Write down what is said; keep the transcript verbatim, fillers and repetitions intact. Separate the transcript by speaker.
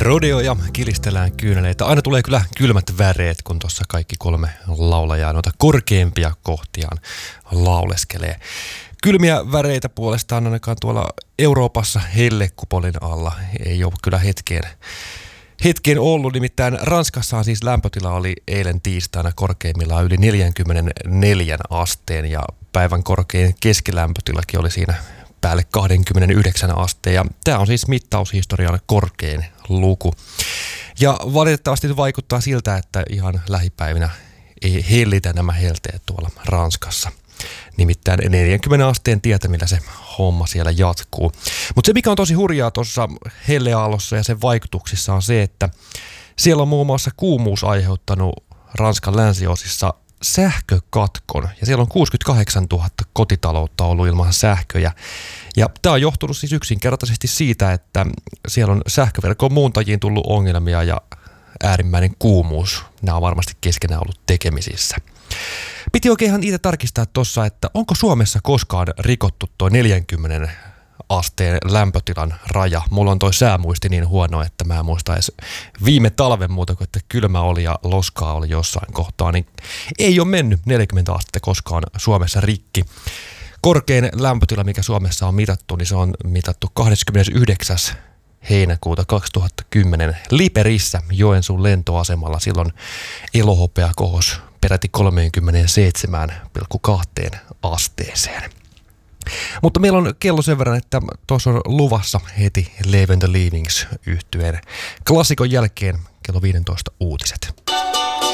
Speaker 1: Rodeo ja kilistellään kyyneleitä. Aina tulee kyllä kylmät väreet, kun tuossa kaikki kolme laulajaa noita korkeimpia kohtiaan lauleskelee. Kylmiä väreitä puolestaan ainakaan tuolla Euroopassa hellekupolin alla ei ole kyllä hetkeen, hetkeen ollut. Nimittäin Ranskassa siis lämpötila oli eilen tiistaina korkeimmillaan yli neljäkymmentäneljä asteen ja päivän korkein keskilämpötilakin oli siinä päälle kaksikymmentäyhdeksän asteen. Ja tämä on siis mittaushistorian korkein luku. Ja valitettavasti vaikuttaa siltä, että ihan lähipäivinä ei hellitä nämä helteet tuolla Ranskassa. Nimittäin neljänkymmenen asteen tietämillä se homma siellä jatkuu. Mutta se mikä on tosi hurjaa tuossa helleaallossa ja sen vaikutuksissa on se, että siellä on muun muassa kuumuus aiheuttanut Ranskan länsiosissa sähkökatkon. Ja siellä on kuusikymmentäkahdeksantuhatta kotitaloutta ollut ilman sähköjä. Ja tämä on johtunut siis yksinkertaisesti siitä, että siellä on sähköverkon muuntajiin tullut ongelmia ja äärimmäinen kuumuus. Nämä on varmasti keskenään ollut tekemisissä. Piti oikein ihan itse tarkistaa tuossa, että onko Suomessa koskaan rikottu tuo neljänkymmenen asteen lämpötilan raja. Mulla on toi säämuisti niin huono, että mä en muista edes viime talven muuta kuin, että kylmä oli ja loskaa oli jossain kohtaa, niin ei ole mennyt neljäkymmentä astetta koskaan Suomessa rikki. Korkein lämpötila, mikä Suomessa on mitattu, niin se on mitattu kahdeskymmenesyhdeksäs heinäkuuta kaksituhattakymmenen Liperissä Joensuun lentoasemalla. Silloin elohopea kohos peräti kolmekymmentäseitsemän pilkku kaksi asteeseen. Mutta meillä on kello sen verran, että tuossa on luvassa heti Live and the Leavings -yhtyeen klassikon jälkeen kello viisitoista uutiset.